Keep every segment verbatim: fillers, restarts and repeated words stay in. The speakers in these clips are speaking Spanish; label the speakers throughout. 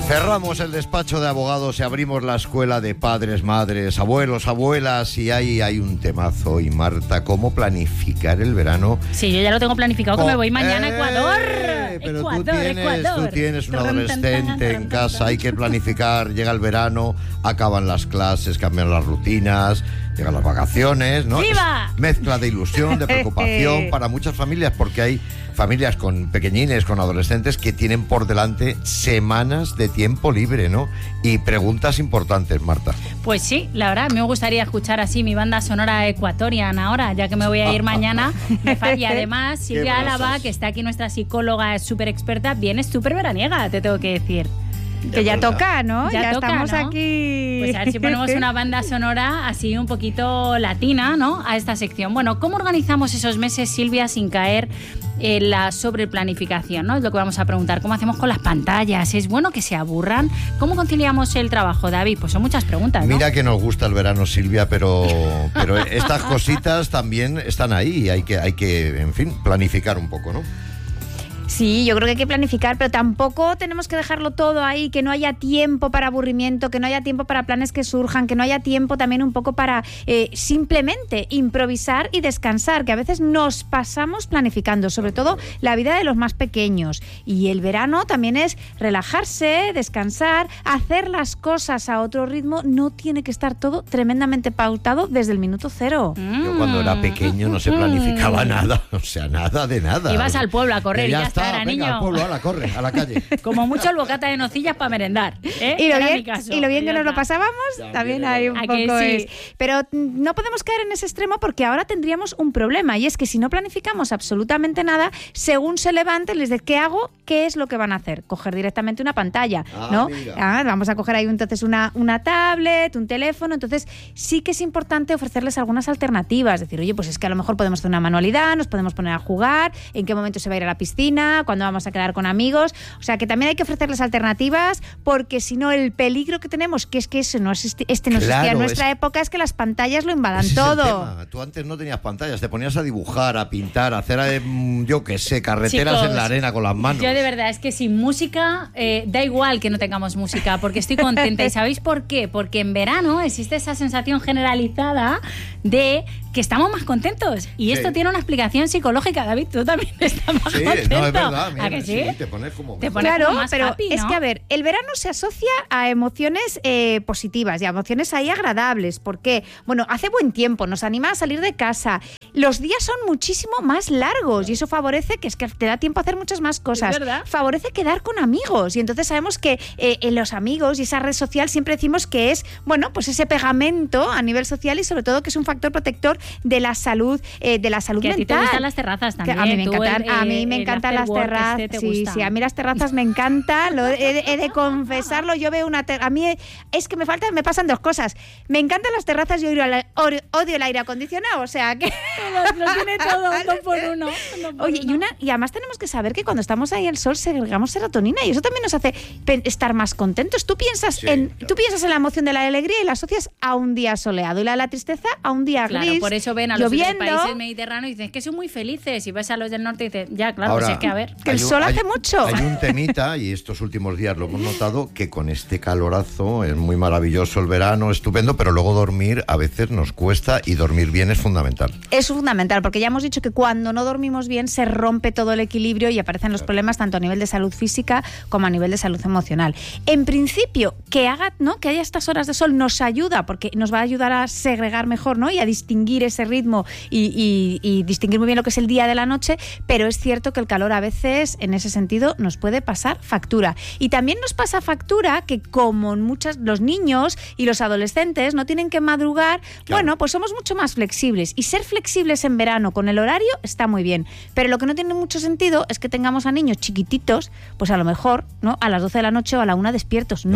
Speaker 1: Cerramos el despacho de abogados y abrimos la escuela de padres, madres, abuelos, abuelas, y ahí hay un temazo. Y Marta, ¿cómo planificar el verano?
Speaker 2: Sí, yo ya lo tengo planificado, que
Speaker 1: oh,
Speaker 2: me voy mañana
Speaker 1: eh,
Speaker 2: a Ecuador.
Speaker 1: Pero
Speaker 2: Ecuador,
Speaker 1: tú tienes,
Speaker 2: Ecuador.
Speaker 1: tú tienes un adolescente en casa, hay que planificar, llega el verano, acaban las clases, cambian las rutinas, llegan las vacaciones, ¿no?
Speaker 2: ¡Viva!
Speaker 1: Es mezcla de ilusión, de preocupación para muchas familias, porque hay familias con pequeñines, con adolescentes que tienen por delante semanas de tiempo libre, ¿no? Y preguntas importantes, Marta.
Speaker 2: Pues sí, la verdad, me gustaría escuchar así mi banda sonora Equatorian ahora, ya que me voy a ir mañana. Me falla. Y además, Silvia Álava, que está aquí, nuestra psicóloga súper experta, viene súper veraniega, te tengo que decir.
Speaker 3: Que ya toca, ¿no?
Speaker 2: Ya,
Speaker 3: ya
Speaker 2: toca,
Speaker 3: estamos
Speaker 2: ¿no?
Speaker 3: aquí.
Speaker 2: Pues a ver si ponemos una banda sonora así un poquito latina, ¿no? A esta sección. Bueno, ¿cómo organizamos esos meses, Silvia, sin caer en la sobreplanificación, ¿no? Es lo que vamos a preguntar. ¿Cómo hacemos con las pantallas? ¿Es bueno que se aburran? ¿Cómo conciliamos el trabajo, David? Pues son muchas preguntas, ¿no?
Speaker 1: Mira que nos gusta el verano, Silvia, pero, pero estas cositas también están ahí y hay que, hay que, en fin, planificar un poco, ¿no?
Speaker 3: Sí, yo creo que hay que planificar, pero tampoco tenemos que dejarlo todo ahí, que no haya tiempo para aburrimiento, que no haya tiempo para planes que surjan, que no haya tiempo también un poco para eh, simplemente improvisar y descansar, que a veces nos pasamos planificando, sobre todo la vida de los más pequeños. Y el verano también es relajarse, descansar, hacer las cosas a otro ritmo, no tiene que estar todo tremendamente pautado desde el minuto cero.
Speaker 1: Yo cuando era pequeño no se planificaba nada, o sea, nada de nada.
Speaker 2: Ibas al pueblo a correr y ya,
Speaker 1: ya
Speaker 2: está,
Speaker 1: está,
Speaker 2: era
Speaker 1: venga,
Speaker 2: niño.
Speaker 1: al pueblo, a la corre, a la calle.
Speaker 2: Como mucho el bocata de nocillas para merendar, ¿eh?
Speaker 3: Y lo
Speaker 2: Era
Speaker 3: bien,
Speaker 2: mi caso.
Speaker 3: y lo bien
Speaker 2: Y
Speaker 3: que
Speaker 2: ya
Speaker 3: nos lo
Speaker 2: está.
Speaker 3: pasábamos,
Speaker 1: También
Speaker 3: también
Speaker 1: es
Speaker 3: hay un
Speaker 2: verdad.
Speaker 3: poco
Speaker 2: ¿A que sí?
Speaker 3: es. Pero no podemos caer en ese extremo porque ahora tendríamos un problema, y es que si no planificamos absolutamente nada, según se levanten, les dices, ¿qué hago? ¿Qué es lo que van a hacer? Coger directamente una pantalla,
Speaker 1: Ah,
Speaker 3: ¿no?
Speaker 1: mira.
Speaker 3: Ah, vamos a coger ahí entonces una, una tablet, un teléfono. Entonces sí que es importante ofrecerles algunas alternativas, decir, oye, pues es que a lo mejor podemos hacer una manualidad, nos podemos poner a jugar, en qué momento se va a ir a la piscina, cuándo vamos a quedar con amigos. O sea, que también hay que ofrecerles alternativas, porque si no, el peligro que tenemos, que es que eso no existe, este no existía
Speaker 1: Claro,
Speaker 3: en nuestra
Speaker 1: es-
Speaker 3: época, es que las pantallas lo invadan
Speaker 1: Ese es el
Speaker 3: todo.
Speaker 1: tema. Tú antes no tenías pantallas, te ponías a dibujar, a pintar, a hacer, eh, yo qué sé, carreteras
Speaker 2: Chicos,
Speaker 1: en la arena con las manos.
Speaker 2: Yo de verdad es que sin música eh, da igual que no tengamos música, porque estoy contenta. ¿Y sabéis por qué? Porque en verano existe esa sensación generalizada de que estamos más contentos. Y esto
Speaker 1: Sí.
Speaker 2: tiene una explicación psicológica, David. Tú también estás más
Speaker 1: Sí,
Speaker 2: contento.
Speaker 1: no, es verdad.
Speaker 2: ¿A
Speaker 1: Mira,
Speaker 2: que sí?
Speaker 1: te pones como...
Speaker 2: Te
Speaker 1: mejor.
Speaker 2: pones
Speaker 3: Claro,
Speaker 2: como más
Speaker 3: pero
Speaker 2: happy,
Speaker 3: es
Speaker 2: ¿no?
Speaker 3: que, a ver, el verano se asocia a emociones eh, positivas y a emociones ahí agradables. ¿Por qué? Bueno, hace buen tiempo, nos anima a salir de casa. Los días son muchísimo más largos y eso favorece que es que te da tiempo a hacer muchas más cosas.
Speaker 2: Es verdad.
Speaker 3: Favorece quedar con amigos y entonces sabemos que eh, en los amigos y esa red social siempre decimos que es, bueno, pues ese pegamento a nivel social y sobre todo que es un factor protector de la salud, eh, de la salud
Speaker 2: Que a ti
Speaker 3: mental.
Speaker 2: te gustan las terrazas
Speaker 3: Que
Speaker 2: también.
Speaker 3: a mí me
Speaker 2: Tú
Speaker 3: encantan,
Speaker 2: el-
Speaker 3: a mí
Speaker 2: el-
Speaker 3: me
Speaker 2: el
Speaker 3: encantan las
Speaker 2: afterwork
Speaker 3: terrazas.
Speaker 2: este te
Speaker 3: Sí,
Speaker 2: gusta.
Speaker 3: sí, a mí las terrazas me encantan. Lo he, de- he de confesarlo. Yo veo una ter- a mí es que me falta, me pasan dos cosas. Me encantan las terrazas y odio, la- odio- odio el aire acondicionado. O sea que
Speaker 2: Lo, lo tiene todo, uno por uno. uno por
Speaker 3: oye, y
Speaker 2: uno.
Speaker 3: una y además tenemos que saber que cuando estamos ahí al sol segregamos serotonina y eso también nos hace pe- estar más contentos. Tú piensas
Speaker 1: Sí,
Speaker 3: en
Speaker 1: claro.
Speaker 3: tú piensas en la emoción de la alegría y la asocias a un día soleado y la de la tristeza a un día
Speaker 2: Claro,
Speaker 3: gris.
Speaker 2: por eso ven a los de los
Speaker 3: lloviendo.
Speaker 2: países mediterráneos y dicen que son muy felices. Y ves a los del norte y dices, ya, claro,
Speaker 1: Ahora,
Speaker 2: pues es que a ver.
Speaker 3: Que el
Speaker 1: hay un-
Speaker 3: sol
Speaker 1: hay-
Speaker 3: hace mucho.
Speaker 1: Hay un temita, y estos últimos días lo hemos notado, que con este calorazo es muy maravilloso el verano, estupendo, pero luego dormir a veces nos cuesta y dormir bien es fundamental.
Speaker 3: Es fundamental, porque ya hemos dicho que cuando no dormimos bien se rompe todo el equilibrio y aparecen los problemas tanto a nivel de salud física como a nivel de salud emocional. En principio, que haga, ¿no? Que haya estas horas de sol nos ayuda, porque nos va a ayudar a segregar mejor, ¿no? Y a distinguir ese ritmo y, y- y distinguir muy bien lo que es el día de la noche, pero es cierto que el calor a veces, en ese sentido, nos puede pasar factura. Y también nos pasa factura que como muchas, los niños y los adolescentes no tienen que madrugar,
Speaker 1: Claro.
Speaker 3: bueno, pues somos mucho más flexibles. Y ser flexibles en verano con el horario está muy bien. Pero lo que no tiene mucho sentido es que tengamos a niños chiquititos, pues a lo mejor, ¿no? A las doce de la noche o a la una despiertos. No,
Speaker 1: No, eso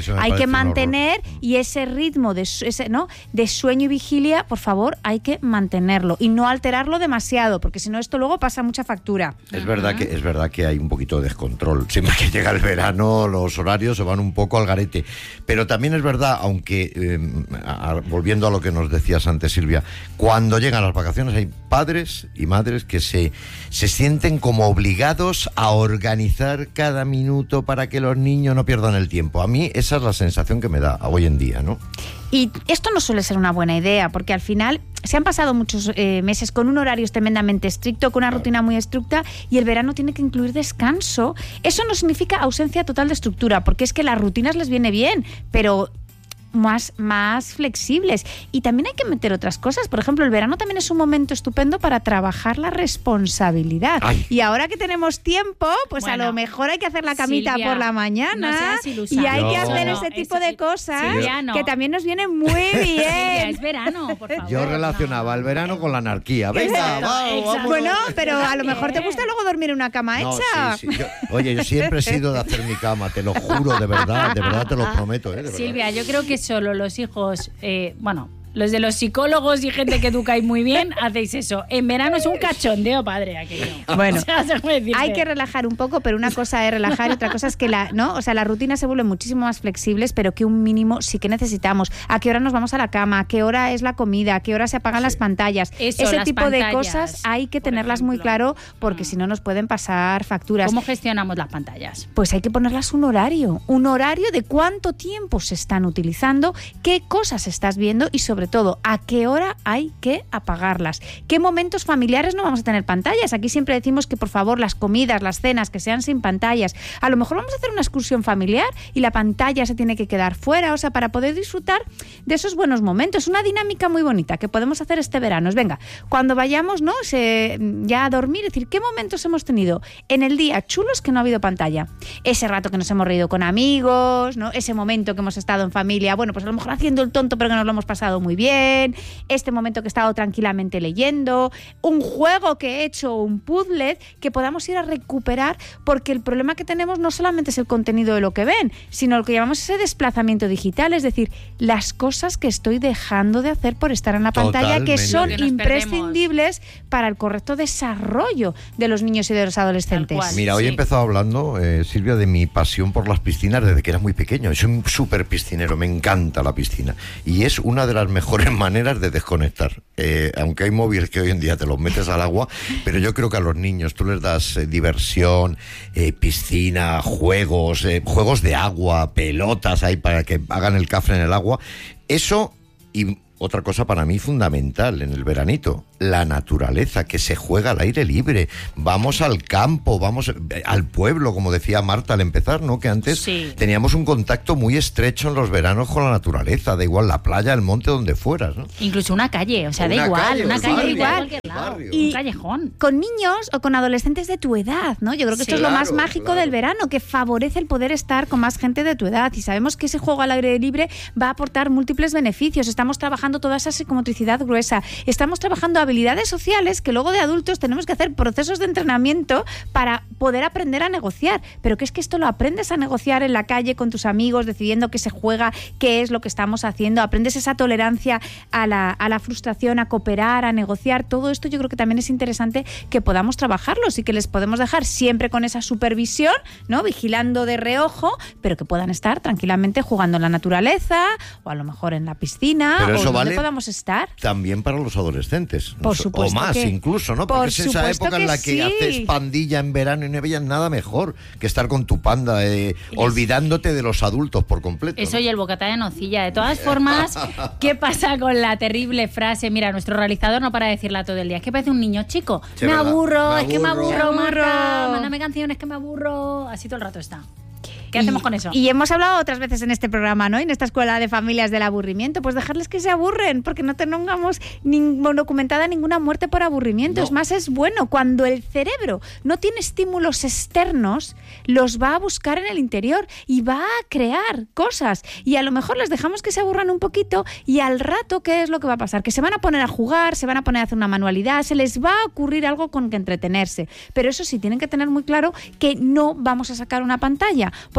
Speaker 3: hay que mantener y ese ritmo de, ese, ¿no? de sueño y vigilia, por favor, hay que mantenerlo y no alterarlo demasiado, porque si no esto luego pasa mucha factura.
Speaker 1: Es verdad que es verdad que hay un poquito de descontrol. Siempre que llega el verano los horarios se van un poco al garete. Pero también es verdad, aunque eh, a, volviendo a lo que nos decías antes, Silvia, cuando llegan las vacaciones hay padres y madres que se, se sienten como obligados a organizar cada minuto para que los niños no pierdan el tiempo. A mí esa es la sensación que me da hoy en día, ¿no?
Speaker 3: Y esto no suele ser una buena idea, porque al final se han pasado muchos eh, meses con un horario tremendamente estricto, con una rutina muy estricta, y el verano tiene que incluir descanso. Eso no significa ausencia total de estructura, porque es que las rutinas les viene bien, pero más, más flexibles. Y también hay que meter otras cosas. Por ejemplo, el verano también es un momento estupendo para trabajar la responsabilidad. Ay. Y ahora que tenemos tiempo, pues bueno, a lo mejor hay que hacer la camita Silvia, por la mañana no y hay no. que hacer ese tipo de cosas Silvia, no. que también nos vienen muy bien.
Speaker 2: Silvia, es verano, por favor.
Speaker 1: Yo relacionaba no. el verano con la anarquía. Venga, va, vamos.
Speaker 3: Bueno, pero a lo mejor te gusta luego dormir en una cama
Speaker 1: no,
Speaker 3: hecha.
Speaker 1: Sí, sí. Yo, oye, yo siempre he sido de hacer mi cama, te lo juro, de verdad, de verdad te lo prometo. ¿eh? De verdad.
Speaker 2: Silvia, yo creo que solo los hijos, eh, bueno, los de los psicólogos y gente que educáis muy bien, hacéis eso. En verano es un cachondeo, padre, aquello.
Speaker 3: Bueno,
Speaker 2: o sea,
Speaker 3: hay que relajar un poco, pero una cosa es relajar y otra cosa es que la, ¿no? O sea, las rutinas se vuelven muchísimo más flexibles, pero que un mínimo sí que necesitamos. ¿A qué hora nos vamos a la cama? ¿A qué hora es la comida? ¿A qué hora se apagan sí. las pantallas?
Speaker 2: Eso,
Speaker 3: Ese
Speaker 2: las
Speaker 3: tipo
Speaker 2: pantallas,
Speaker 3: de cosas hay que tenerlas ejemplo. muy claro, porque mm. si no nos pueden pasar facturas.
Speaker 2: ¿Cómo gestionamos las pantallas?
Speaker 3: Pues hay que ponerlas un horario, un horario de cuánto tiempo se están utilizando, qué cosas estás viendo y sobre todo a qué hora hay que apagarlas. ¿Qué momentos familiares no vamos a tener pantallas? Aquí siempre decimos que por favor las comidas, las cenas, que sean sin pantallas. A lo mejor vamos a hacer una excursión familiar y la pantalla se tiene que quedar fuera, o sea, para poder disfrutar de esos buenos momentos. Una dinámica muy bonita que podemos hacer este verano. Es, venga, cuando vayamos, ¿no? Se, ya a dormir, es decir, ¿qué momentos hemos tenido en el día chulos que no ha habido pantalla? Ese rato que nos hemos reído con amigos, ¿no? Ese momento que hemos estado en familia, bueno, pues a lo mejor haciendo el tonto, pero que nos lo hemos pasado muy bien. Este momento que he estado tranquilamente leyendo, un juego que he hecho, un puzzle, que podamos ir a recuperar, porque el problema que tenemos no solamente es el contenido de lo que ven, sino lo que llamamos ese desplazamiento digital, es decir, las cosas que estoy dejando de hacer por estar en la pantalla, Totalmente. que son que imprescindibles perdemos. para el correcto desarrollo de los niños y de los adolescentes.
Speaker 1: Mira, hoy sí. he empezado hablando, eh, Silvia, de mi pasión por las piscinas desde que era muy pequeño. Soy un súper piscinero, me encanta la piscina y es una de las mejores maneras de desconectar. Eh, aunque hay móviles que hoy en día te los metes al agua, pero yo creo que a los niños tú les das eh, diversión, eh, piscina, juegos, eh, juegos de agua, pelotas ahí para que hagan el cafre en el agua. Eso y otra cosa para mí fundamental en el veranito, la naturaleza, que se juega al aire libre. Vamos al campo, vamos al pueblo, como decía Marta al empezar, ¿no? Que antes sí. teníamos un contacto muy estrecho en los veranos con la naturaleza, da igual la playa, el monte, donde fueras, ¿no?
Speaker 2: Incluso una calle, o sea, da igual,
Speaker 3: calle,
Speaker 2: una calle
Speaker 3: barrio,
Speaker 2: igual,
Speaker 3: y
Speaker 2: un callejón.
Speaker 3: Con niños o con adolescentes de tu edad, ¿no? Yo creo que sí, esto es lo más mágico claro. del verano, que favorece el poder estar con más gente de tu edad, y sabemos que ese juego al aire libre va a aportar múltiples beneficios. Estamos trabajando toda esa psicomotricidad gruesa, estamos trabajando habilidades sociales que luego de adultos tenemos que hacer procesos de entrenamiento para poder aprender a negociar, pero que es que esto lo aprendes a negociar en la calle con tus amigos, decidiendo qué se juega, qué es lo que estamos haciendo, aprendes esa tolerancia a la, a la frustración, a cooperar, a negociar. Todo esto yo creo que también es interesante que podamos trabajarlos y que les podemos dejar siempre con esa supervisión, ¿no? Vigilando de reojo, pero que puedan estar tranquilamente jugando en la naturaleza o a lo mejor en la piscina,
Speaker 1: pero eso
Speaker 3: o
Speaker 1: vale
Speaker 3: donde podamos estar.
Speaker 1: También para los adolescentes.
Speaker 3: Por supuesto.
Speaker 1: O más
Speaker 3: que,
Speaker 1: incluso, ¿no? Porque es esa época en la que
Speaker 3: sí.
Speaker 1: haces pandilla en verano y no veías nada mejor que estar con tu panda, eh, olvidándote de los adultos por completo.
Speaker 2: Eso,
Speaker 1: ¿no?
Speaker 2: Y el bocata de nocilla. De todas formas, ¿qué pasa con la terrible frase? Mira, nuestro realizador no para de decirla todo el día. Es que parece un niño chico.
Speaker 1: Sí,
Speaker 2: me, aburro,
Speaker 1: me
Speaker 2: es que me aburro,
Speaker 3: aburro.
Speaker 2: Marta. Mándame canciones, que me aburro. Así todo el rato está. ¿Qué hacemos
Speaker 3: y,
Speaker 2: con eso?
Speaker 3: Y hemos hablado otras veces en este programa, ¿no? En esta escuela de familias del aburrimiento, pues dejarles que se aburren, porque no tengamos ni documentada ninguna muerte por aburrimiento. No. Es más, es bueno. Cuando el cerebro no tiene estímulos externos, los va a buscar en el interior y va a crear cosas. Y a lo mejor les dejamos que se aburran un poquito y al rato, ¿qué es lo que va a pasar? Que se van a poner a jugar, se van a poner a hacer una manualidad, se les va a ocurrir algo con que entretenerse. Pero eso sí, tienen que tener muy claro que no vamos a sacar una pantalla, porque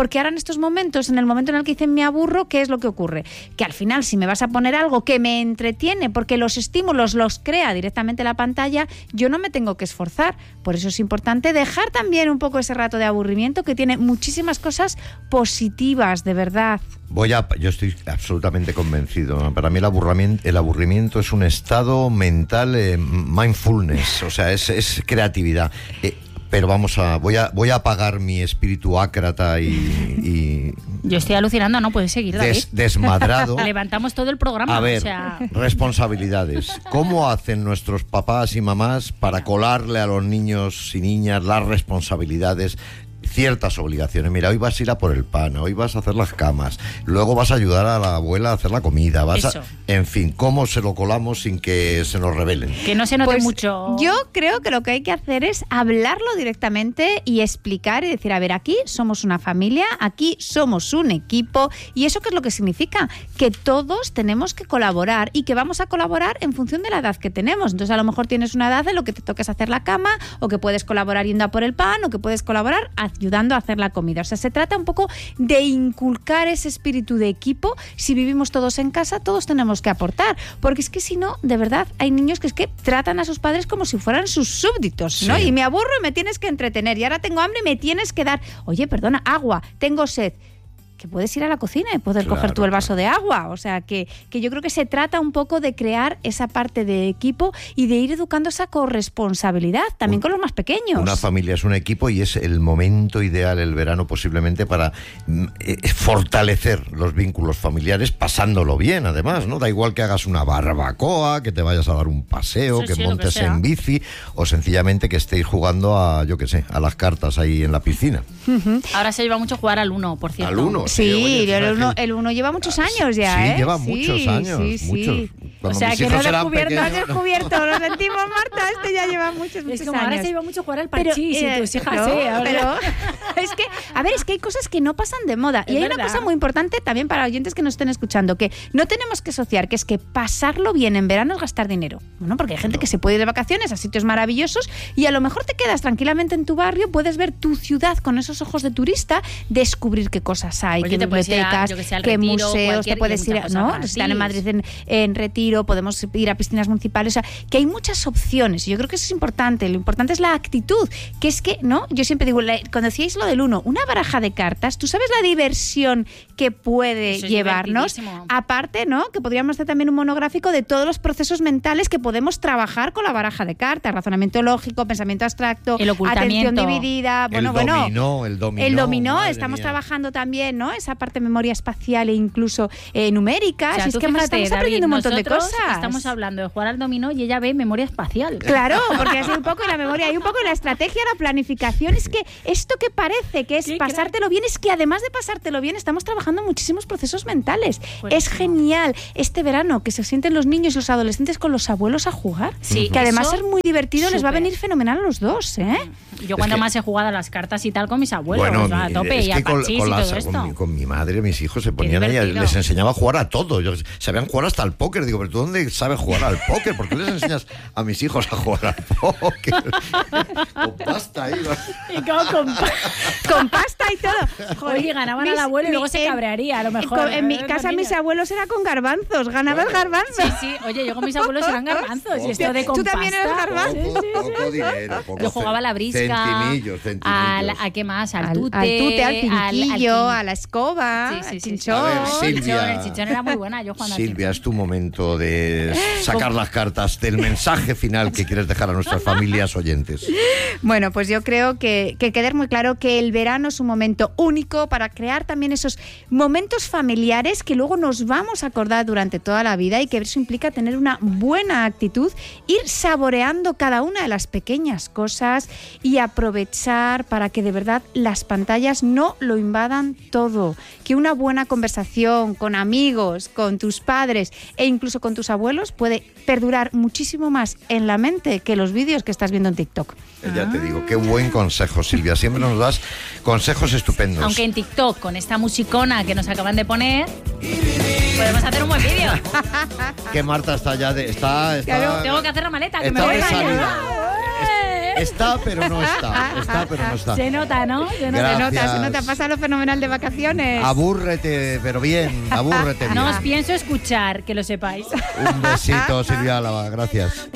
Speaker 3: Porque ahora en estos momentos, en el momento en el que dicen me aburro, ¿qué es lo que ocurre? Que al final, si me vas a poner algo que me entretiene, porque los estímulos los crea directamente la pantalla, yo no me tengo que esforzar. Por eso es importante dejar también un poco ese rato de aburrimiento, que tiene muchísimas cosas positivas, de verdad.
Speaker 1: Voy a, yo estoy absolutamente convencido, ¿no? Para mí el aburrimiento, el aburrimiento es un estado mental, eh, mindfulness, o sea, es, es creatividad. Eh, pero vamos a, voy a, voy a apagar mi espíritu ácrata y, y
Speaker 2: yo estoy alucinando, no puedes seguir, David.
Speaker 1: Des, desmadrado.
Speaker 2: Levantamos todo el programa.
Speaker 1: A ver,
Speaker 2: o sea...
Speaker 1: responsabilidades. ¿Cómo hacen nuestros papás y mamás para colarle a los niños y niñas las responsabilidades? Ciertas obligaciones. Mira, hoy vas a ir a por el pan, hoy vas a hacer las camas, luego vas a ayudar a la abuela a hacer la comida, vas
Speaker 2: Eso.
Speaker 1: a... En fin, ¿cómo se lo colamos sin que se nos revelen?
Speaker 2: Que no se note
Speaker 3: Pues
Speaker 2: mucho.
Speaker 3: Yo creo que lo que hay que hacer es hablarlo directamente y explicar y decir, a ver, aquí somos una familia, aquí somos un equipo, y ¿eso qué es lo que significa? Que todos tenemos que colaborar y que vamos a colaborar en función de la edad que tenemos. Entonces, a lo mejor tienes una edad en lo que te toques hacer la cama, o que puedes colaborar yendo a por el pan, o que puedes colaborar ayudando a hacer la comida. O sea, se trata un poco de inculcar ese espíritu de equipo. Si vivimos todos en casa, todos tenemos que aportar, porque es que si no, de verdad, hay niños que es que tratan a sus padres como si fueran sus súbditos, ¿no?
Speaker 1: Sí.
Speaker 3: Y me aburro y me tienes que entretener, y ahora tengo hambre y me tienes que dar, oye, perdona, agua, tengo sed. Que puedes ir a la cocina y poder
Speaker 1: Claro,
Speaker 3: coger tú el vaso
Speaker 1: claro.
Speaker 3: de agua. O sea, que, que yo creo que se trata un poco de crear esa parte de equipo y de ir educando esa corresponsabilidad también
Speaker 1: Un-
Speaker 3: con los más pequeños.
Speaker 1: Una familia es un equipo y es el momento ideal, el verano, posiblemente para mm, eh, fortalecer los vínculos familiares, pasándolo bien, además, ¿no? Da igual que hagas una barbacoa, que te vayas a dar un paseo,
Speaker 2: Sí,
Speaker 1: que
Speaker 2: sí, lo que
Speaker 1: montes
Speaker 2: sea.
Speaker 1: en bici, o sencillamente que estéis jugando a, yo qué sé, a las cartas ahí en la piscina.
Speaker 2: Ahora se lleva mucho jugar al uno, por cierto.
Speaker 1: Al uno.
Speaker 3: Sí,
Speaker 1: oye,
Speaker 3: el
Speaker 1: ¿sabes
Speaker 3: uno,
Speaker 1: qué?
Speaker 3: el uno lleva muchos años ya,
Speaker 1: Sí,
Speaker 3: ¿eh?
Speaker 1: lleva
Speaker 3: Sí,
Speaker 1: muchos años,
Speaker 3: sí, sí.
Speaker 1: muchos. Cuando
Speaker 3: O sea,
Speaker 1: mis
Speaker 3: que no
Speaker 1: hijos
Speaker 3: has
Speaker 1: eran
Speaker 3: descubierto, no has
Speaker 1: pequeños, no.
Speaker 3: descubierto, lo sentimos, Marta, este ya lleva muchos, muchos
Speaker 2: Es como
Speaker 3: años.
Speaker 2: ahora se lleva mucho jugar al
Speaker 3: Pero,
Speaker 2: parchís
Speaker 3: eh,
Speaker 2: y tus hijas,
Speaker 3: no,
Speaker 2: sí, ahora.
Speaker 3: pero es que, a ver, es que hay cosas que no pasan de moda.
Speaker 2: Es
Speaker 3: y hay
Speaker 2: verdad.
Speaker 3: una cosa muy importante también para oyentes que nos estén escuchando, que no tenemos que asociar, que es que pasarlo bien en verano es gastar dinero. Bueno, porque hay gente
Speaker 1: No.
Speaker 3: que se puede ir de vacaciones a sitios maravillosos y a lo mejor te quedas tranquilamente en tu barrio, puedes ver tu ciudad con esos ojos de turista, descubrir qué cosas hay,
Speaker 2: Oye,
Speaker 3: qué
Speaker 2: te puedes ir a,
Speaker 3: bibliotecas,
Speaker 2: yo que sé, al
Speaker 3: qué
Speaker 2: Retiro,
Speaker 3: museos,
Speaker 2: cualquier-
Speaker 3: te
Speaker 2: y
Speaker 3: puedes
Speaker 2: hay
Speaker 3: ir, a,
Speaker 2: muchas
Speaker 3: ¿no?
Speaker 2: cosas
Speaker 3: Si están en
Speaker 2: gratis.
Speaker 3: Madrid en, en Retiro, podemos ir a piscinas municipales, o sea, que hay muchas opciones y yo creo que eso es importante. Lo importante es la actitud, que es que, ¿no? Yo siempre digo, la- cuando decíais lo del uno, una baraja de cartas, tú sabes la diversión que puede
Speaker 2: Eso es
Speaker 3: llevarnos.
Speaker 2: divertidísimo.
Speaker 3: Aparte, ¿no? Que podríamos hacer también un monográfico de todos los procesos mentales que podemos trabajar con la baraja de cartas: razonamiento lógico, pensamiento abstracto,
Speaker 2: El ocultamiento.
Speaker 3: atención dividida, bueno,
Speaker 1: el
Speaker 3: bueno.
Speaker 1: dominó, el dominó.
Speaker 3: El dominó,
Speaker 1: madre
Speaker 3: estamos
Speaker 1: mía.
Speaker 3: trabajando también, ¿no? Esa parte de memoria espacial e incluso eh, numérica.
Speaker 2: O sea,
Speaker 3: Si es
Speaker 2: tú
Speaker 3: que además
Speaker 2: fíjate,
Speaker 3: estamos aprendiendo
Speaker 2: David,
Speaker 3: un montón de
Speaker 2: nosotros
Speaker 3: cosas.
Speaker 2: Estamos hablando de jugar al dominó y ella ve memoria espacial.
Speaker 3: Claro, porque así un poco en la memoria y un poco en la estrategia, la planificación. Es que esto que parece que es
Speaker 2: Qué
Speaker 3: pasártelo bien, es que además de pasártelo bien, estamos trabajando muchísimos procesos mentales.
Speaker 2: Pues
Speaker 3: es
Speaker 2: no.
Speaker 3: genial este verano que se sienten los niños y los adolescentes con los abuelos a jugar.
Speaker 2: Sí,
Speaker 3: que además
Speaker 2: eso,
Speaker 3: es muy divertido, les va a
Speaker 2: súper.
Speaker 3: venir fenomenal a los dos, ¿eh?
Speaker 2: Yo cuando
Speaker 1: que-
Speaker 2: más he jugado a las cartas y tal con mis abuelos,
Speaker 1: Bueno,
Speaker 2: o sea, a
Speaker 1: mi-
Speaker 2: tope,
Speaker 1: es
Speaker 2: y
Speaker 1: que
Speaker 2: a
Speaker 1: con,
Speaker 2: parchís
Speaker 1: con
Speaker 2: y
Speaker 1: las-
Speaker 2: todo esto.
Speaker 1: con mi, con mi madre, mis hijos se ponían ahí,
Speaker 2: divertido.
Speaker 1: les enseñaba a jugar a todo. Yo, sabían jugar hasta al póker. Digo, pero ¿tú dónde sabes jugar al póker? ¿Por qué les enseñas a mis hijos a jugar al póker? Con pasta ahí. ¿no?
Speaker 2: Y como con pa-
Speaker 3: Con pasta y todo. Joder,
Speaker 2: Oye, ganaban
Speaker 3: mis-
Speaker 2: al abuelo y luego
Speaker 3: mi-
Speaker 2: se
Speaker 3: en-
Speaker 2: cabrearía, a lo mejor.
Speaker 3: con- en mi
Speaker 2: ¿eh?
Speaker 3: casa
Speaker 2: Los
Speaker 3: mis
Speaker 2: niños.
Speaker 3: abuelos era con garbanzos, ganabas
Speaker 1: Bueno.
Speaker 3: garbanzos.
Speaker 2: Sí, sí. Oye, yo con mis abuelos eran garbanzos. Y esto de
Speaker 3: ¿Tú
Speaker 2: con
Speaker 3: también eras
Speaker 2: pasta,
Speaker 3: garbanzo?
Speaker 1: Poco, poco dinero. Poco
Speaker 2: Yo jugaba a la brisca.
Speaker 1: Centimillos, centimillos.
Speaker 2: Al, ¿A qué más? Al,
Speaker 3: Al,
Speaker 2: tute.
Speaker 3: al tute, al
Speaker 2: al-
Speaker 3: pinquillo,
Speaker 2: al
Speaker 3: a la escoba,
Speaker 2: Sí, sí,
Speaker 3: al
Speaker 2: sí, sí.
Speaker 3: chinchón.
Speaker 1: A ver,
Speaker 2: Oh,
Speaker 1: Silvia.
Speaker 2: Chichón, el chichón era muy buena. Yo jugando al
Speaker 1: Silvia,
Speaker 2: chichón.
Speaker 1: es tu momento de sacar las cartas del mensaje final que quieres dejar a nuestras familias oyentes.
Speaker 3: Bueno, pues yo creo que, que quede muy claro que el verano es un momento único para crear también esos momentos familiares que luego nos vamos a acordar durante toda la vida, y que eso implica tener una buena actitud, ir saboreando cada una de las pequeñas cosas y aprovechar para que de verdad las pantallas no lo invadan todo. Que una buena conversación con amigos, con tus padres e incluso con tus abuelos puede perdurar muchísimo más en la mente que los vídeos que estás viendo en TikTok.
Speaker 1: Eh, Ya te digo, qué buen consejo, Silvia. Siempre nos das consejos estupendos.
Speaker 2: Aunque en TikTok, con esta musicona que nos acaban de poner, podemos hacer un buen vídeo.
Speaker 1: Que Marta está ya de... Está, está,
Speaker 3: Claro,
Speaker 2: Tengo que hacer la maleta, que
Speaker 1: está
Speaker 2: me voy
Speaker 1: de
Speaker 2: a
Speaker 1: salida.
Speaker 2: bañar.
Speaker 1: Está, pero no está. Está, pero no está.
Speaker 2: Se nota, ¿no? Se nota.
Speaker 3: Se nota,
Speaker 1: Gracias.
Speaker 3: se nota. Pasa lo fenomenal de vacaciones.
Speaker 1: Abúrrete, pero bien, abúrrete bien.
Speaker 2: No os pienso escuchar, que lo sepáis.
Speaker 1: Un besito, Silvia Álava, gracias.